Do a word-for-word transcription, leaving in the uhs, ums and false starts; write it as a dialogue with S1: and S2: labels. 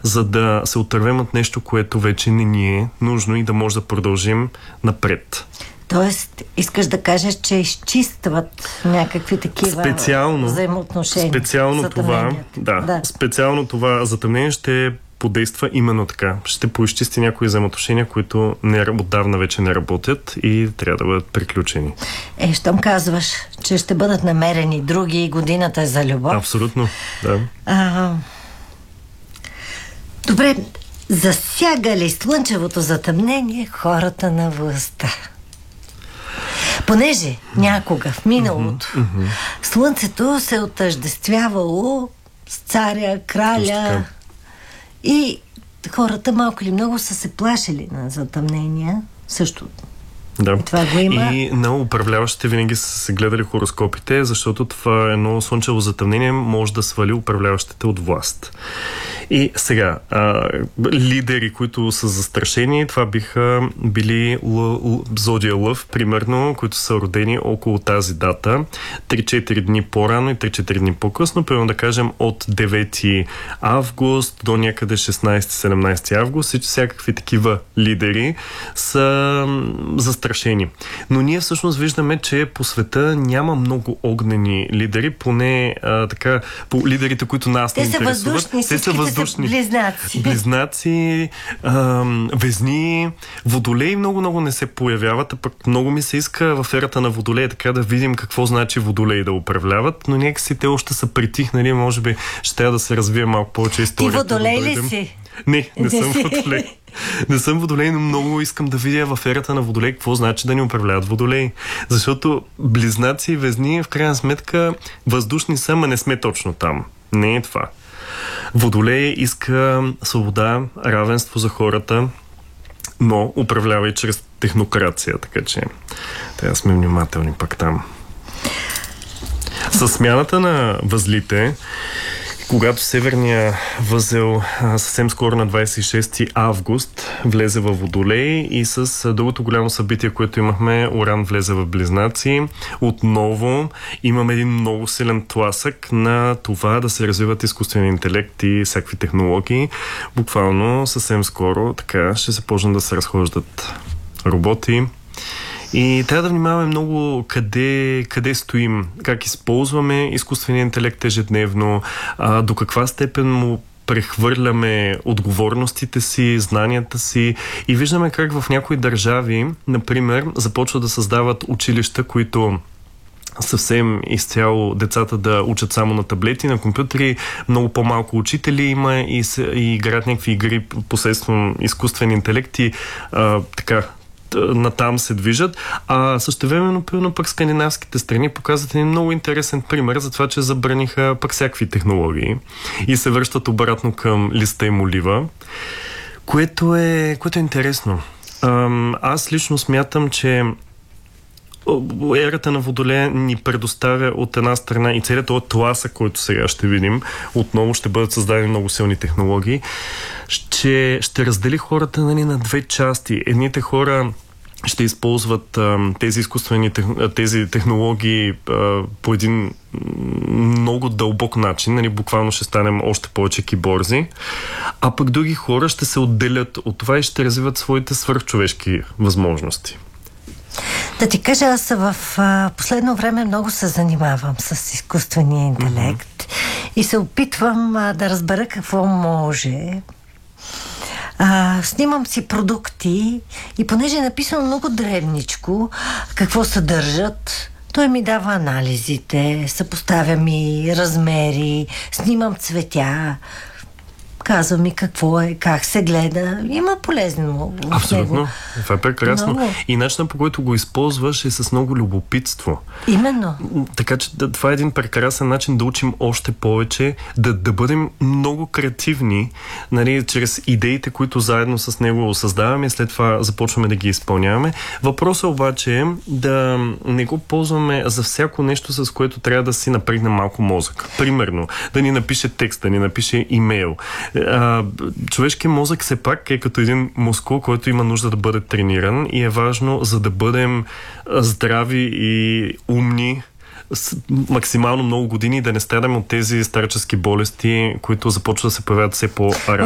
S1: за да се отървем от нещо, което вече не ни е нужно и да може да продължим напред.
S2: Тоест, искаш да кажеш, че изчистват някакви такива
S1: специално,
S2: взаимоотношения.
S1: Специално това, да, да. специално това затъмнение ще подейства именно така. Ще поизчисти някои взаимоотношения, които не, отдавна вече не работят и трябва да бъдат приключени.
S2: Е, щом казваш, че ще бъдат намерени други и годината е за любов.
S1: Абсолютно, да. А...
S2: Добре, засяга ли слънчевото затъмнение хората на властта? Понеже някога в миналото mm-hmm. слънцето се отъждествявало с царя, краля и хората малко или много са се плашили на затъмнения. Също
S1: да.
S2: Това го има.
S1: И на управляващите винаги са се гледали хороскопите, защото това едно слънчево затъмнение може да свали управляващите от власт. И сега, а, лидери, които са застрашени, това биха били л, л, Зодия Лъв, примерно, които са родени около тази дата, три-четири дни по-рано и три-четири дни по-късно, примерно да кажем от девети август до някъде шестнайсети-седемнайсети август, и всякакви такива лидери са застрашени. Но ние всъщност виждаме, че по света няма много огнени лидери, поне а, така, по лидерите, които нас
S2: те
S1: не интересуват.
S2: Въздушни,
S1: те са въздушни.
S2: Близнаци.
S1: Близнаци, ам, везни, водолеи много-много не се появяват, а пък много ми се иска в ерата на водолеи така да видим какво значи водолеи да управляват, но някакси те още са притихнали, може би ще трябва да се развие малко повече историята.
S2: Ти водолей
S1: да
S2: ли си?
S1: Не, не съм водолей. Не съм водолей, но много искам да видя в ерата на водолей какво значи да ни управляват водолей. Защото близнаци и везни в крайна сметка въздушни са, ма не сме точно там. Не е това. Водолей иска свобода, равенство за хората, но управлява и чрез технокрация, така че трябва да сме внимателни пак там. Със смяната на възлите, когато северния възел съвсем скоро на двайсет и шести август влезе в Водолей и с другото голямо събитие, което имахме, Уран влезе в Близнаци, отново имаме един много силен тласък на това да се развиват изкуствен интелект и всякакви технологии. Буквално съвсем скоро така ще се почнат да се разхождат роботи. И трябва да внимаваме много къде, къде стоим, как използваме изкуствения интелект ежедневно, а, до каква степен му прехвърляме отговорностите си, знанията си и виждаме как в някои държави, например, започват да създават училища, които съвсем изцяло децата да учат само на таблети, на компютри, много по-малко учители има и, се, и играят някакви игри посредством изкуствен интелект и а, така натам се движат, а същевременно пълно пък скандинавските страни показват един много интересен пример за това, че забраниха пък всякакви технологии и се връщат обратно към листа и молива, което е, което е интересно. Аз лично смятам, че ерата на Водолея ни предоставя от една страна и целият този тласък, който сега ще видим, отново ще бъдат създадени много силни технологии, ще, ще раздели хората, нали, на две части. Едните хора ще използват а, тези изкуствени тези технологии а, по един много дълбок начин, нали, буквално ще станем още повече киборзи, а пък други хора ще се отделят от това и ще развиват своите свръхчовешки възможности.
S2: Да ти кажа, аз в а, последно време много се занимавам с изкуствения интелект mm-hmm. и се опитвам а, да разбера какво може. А, снимам си продукти и понеже е написано много древничко какво съдържат, той ми дава анализите, съпоставя ми размери, снимам цветя, казва ми какво е, как се гледа. Има полезно в
S1: Абсолютно.
S2: него.
S1: Това е прекрасно.
S2: Много.
S1: И начинът, по който го използваш, е с много любопитство.
S2: Именно.
S1: Така че да, това е един прекрасен начин да учим още повече, да, да бъдем много креативни, нали, чрез идеите, които заедно с него създаваме и след това започваме да ги изпълняваме. Въпросът обаче е да не го ползваме за всяко нещо, с което трябва да си напрегнем малко мозък. Примерно, да ни напише текст, да ни напише имейл. Човешкият мозък все пак е като един мускул, който има нужда да бъде трениран и е важно, за да бъдем здрави и умни с максимално много години, да не страдаме от тези старчески болести, които започват да се появяват все по-рано.